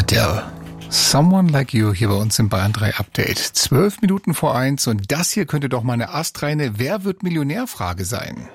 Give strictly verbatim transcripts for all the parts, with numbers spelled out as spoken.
Adele. Someone Like You hier bei uns im Bayern drei Update. Zwölf Minuten vor eins und das hier könnte doch mal eine astreine Wer wird Millionär-Frage sein.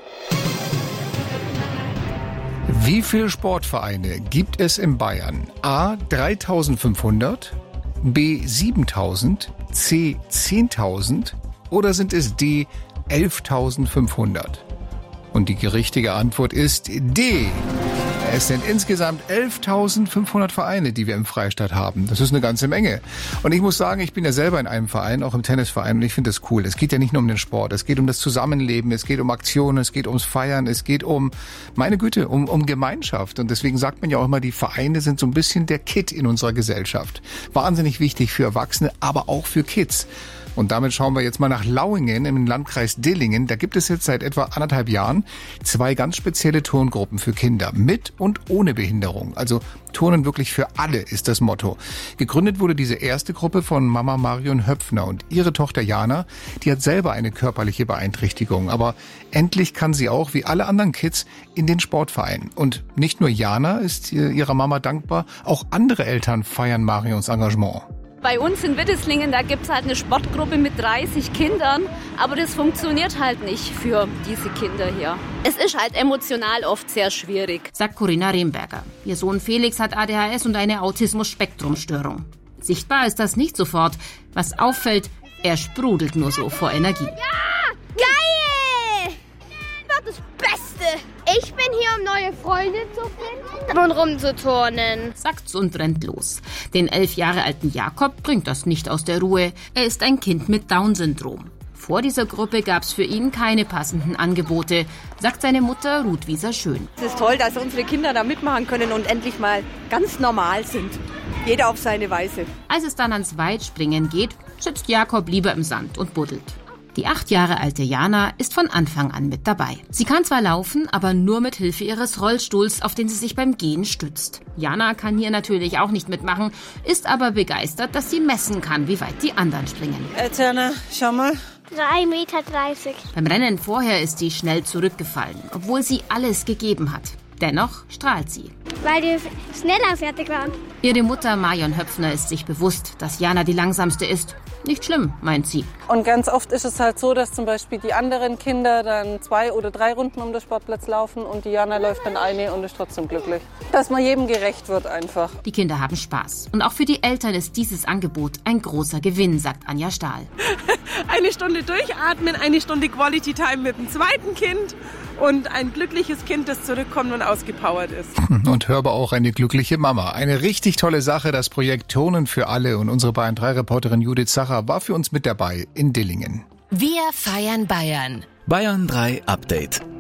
Wie viele Sportvereine gibt es in Bayern? A. dreitausendfünfhundert, B. siebentausend, C. zehntausend oder sind es D. elftausendfünfhundert? Und die richtige Antwort ist D. Es sind insgesamt elftausendfünfhundert Vereine, die wir im Freistaat haben. Das ist eine ganze Menge. Und ich muss sagen, ich bin ja selber in einem Verein, auch im Tennisverein, und ich finde das cool. Es geht ja nicht nur um den Sport, es geht um das Zusammenleben, es geht um Aktionen, es geht ums Feiern, es geht um, meine Güte, um, um Gemeinschaft. Und deswegen sagt man ja auch immer, die Vereine sind so ein bisschen der Kit in unserer Gesellschaft. Wahnsinnig wichtig für Erwachsene, aber auch für Kids. Und damit schauen wir jetzt mal nach Lauingen im Landkreis Dillingen. Da gibt es jetzt seit etwa anderthalb Jahren zwei ganz spezielle Turngruppen für Kinder mit und ohne Behinderung. Also Turnen wirklich für alle ist das Motto. Gegründet wurde diese erste Gruppe von Mama Marion Höpfner und ihre Tochter Jana, die hat selber eine körperliche Beeinträchtigung. Aber endlich kann sie auch, wie alle anderen Kids, in den Sportverein. Und nicht nur Jana ist ihrer Mama dankbar, auch andere Eltern feiern Marions Engagement. Bei uns in Witteslingen, da gibt's halt eine Sportgruppe mit dreißig Kindern, aber das funktioniert halt nicht für diese Kinder hier. Es ist halt emotional oft sehr schwierig, sagt Corinna Remberger. Ihr Sohn Felix hat A D H S und eine Autismus-Spektrum-Störung. Sichtbar ist das nicht sofort. Was auffällt, er sprudelt nur so vor Energie. Ja! Geil! Das Beste! Ich bin hier, um neue Freunde zu finden und rumzuturnen, sagt's und rennt los. Den elf Jahre alten Jakob bringt das nicht aus der Ruhe. Er ist ein Kind mit Down-Syndrom. Vor dieser Gruppe gab's für ihn keine passenden Angebote, sagt seine Mutter Ruth Wieser-Schön. Es ist toll, dass unsere Kinder da mitmachen können und endlich mal ganz normal sind. Jeder auf seine Weise. Als es dann ans Weitspringen geht, sitzt Jakob lieber im Sand und buddelt. Die acht Jahre alte Jana ist von Anfang an mit dabei. Sie kann zwar laufen, aber nur mit Hilfe ihres Rollstuhls, auf den sie sich beim Gehen stützt. Jana kann hier natürlich auch nicht mitmachen, ist aber begeistert, dass sie messen kann, wie weit die anderen springen. Äh, Jana, schau mal. drei Meter dreißig. Beim Rennen vorher ist sie schnell zurückgefallen, obwohl sie alles gegeben hat. Dennoch strahlt sie. Weil die schneller fertig waren. Ihre Mutter Marion Höpfner ist sich bewusst, dass Jana die langsamste ist. Nicht schlimm, meint sie. Und ganz oft ist es halt so, dass zum Beispiel die anderen Kinder dann zwei oder drei Runden um den Sportplatz laufen und die Jana läuft dann eine und ist trotzdem glücklich. Dass man jedem gerecht wird einfach. Die Kinder haben Spaß. Und auch für die Eltern ist dieses Angebot ein großer Gewinn, sagt Anja Stahl. Eine Stunde durchatmen, eine Stunde Quality Time mit dem zweiten Kind und ein glückliches Kind, das zurückkommt und ausgepowert ist. Und hörbar auch eine glückliche Mama. Eine richtig tolle Sache, das Projekt Turnen für alle. Und unsere Bayern drei Reporterin Judith Zacher war für uns mit dabei in Dillingen. Wir feiern Bayern. Bayern drei Update.